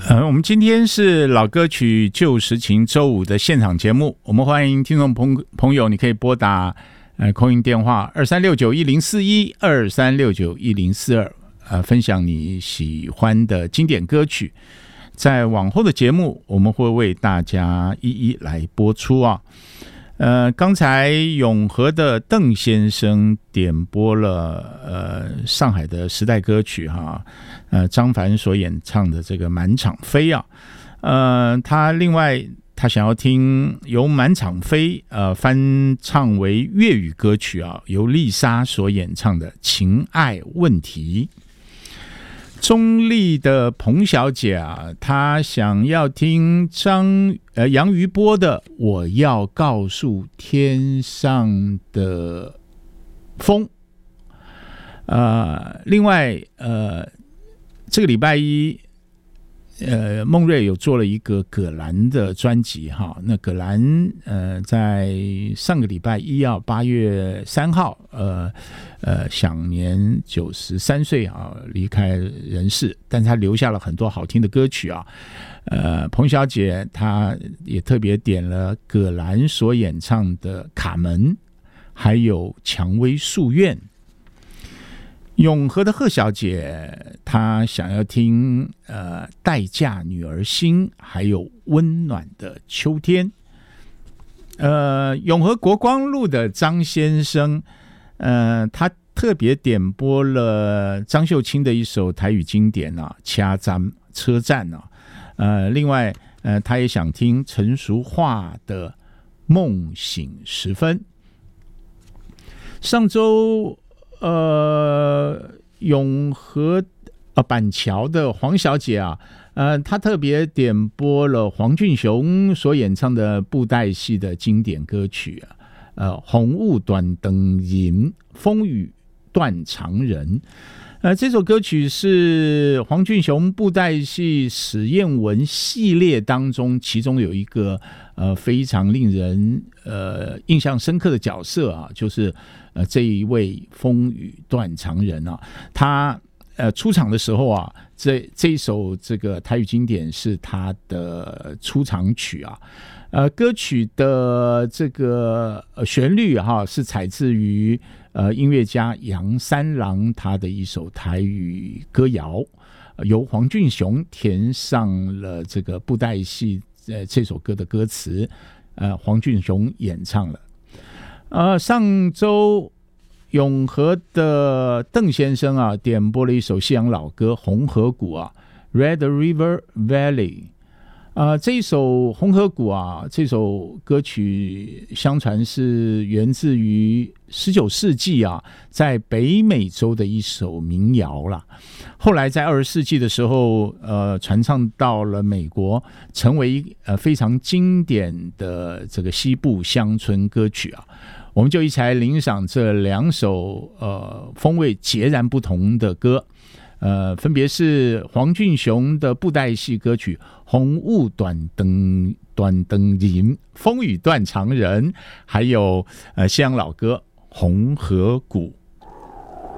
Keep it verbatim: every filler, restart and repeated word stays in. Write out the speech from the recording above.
呃，我们今天是老歌曲旧时情周五的现场节目，我们欢迎听众朋朋友，你可以拨打呃空音电话二三六九一零四一二三六九一零四二，呃，分享你喜欢的经典歌曲。在往后的节目，我们会为大家一一来播出啊。呃，刚才永和的邓先生点播了呃上海的时代歌曲哈，呃张凡所演唱的这个满场飞啊，呃他另外他想要听由满场飞呃翻唱为粤语歌曲啊，由丽莎所演唱的情爱问题。中立的彭小姐啊，她想要听张呃杨余波的《我要告诉天上的风》。呃，另外呃，这个礼拜一，呃，孟瑞有做了一个葛兰的专辑哈。那葛兰呃，在上个礼拜一啊，八月三号，呃呃，享年九十三岁啊，离开人世。但他留下了很多好听的歌曲啊。呃，彭小姐她也特别点了葛兰所演唱的《卡门》，还有《蔷薇夙愿》。永和的贺小姐，她想要听呃待嫁女儿心，还有温暖的秋天。呃，永和国光路的张先生，呃，他特别点播了张秀清的一首台语经典啊，《车站车站》啊。呃，另外呃，他也想听陈淑桦的《梦醒时分》。上周。呃，永和呃板桥的黄小姐啊，呃，她特别点播了黄俊雄所演唱的布袋戏的经典歌曲啊，呃，红雾短灯银，风雨断肠人。呃，这首歌曲是黄俊雄布袋戏史艳文系列当中，其中有一个呃非常令人呃印象深刻的角色啊，就是呃这一位风雨断肠人啊，他呃出场的时候啊，这这一首这个台语经典是他的出场曲啊。呃，歌曲的这个、呃、旋律哈是采自于呃音乐家杨三郎他的一首台语歌谣，呃、由黄俊雄填上了这个布袋戏呃这首歌的歌词，呃黄俊雄演唱了。呃，上周永和的邓先生啊点播了一首西洋老歌《红河谷》啊 ，Red River Valley。呃，这一首红河谷啊，这首歌曲相传是源自于十九世纪啊，在北美洲的一首民谣啦。后来在二十世纪的时候，呃，传唱到了美国，成为呃非常经典的这个西部乡村歌曲啊。我们就一起来欣赏这两首呃风味截然不同的歌。呃，分别是黄俊雄的布袋戏歌曲《红雾短灯短灯银，风雨断肠人》，还有呃西洋老歌《红河谷》。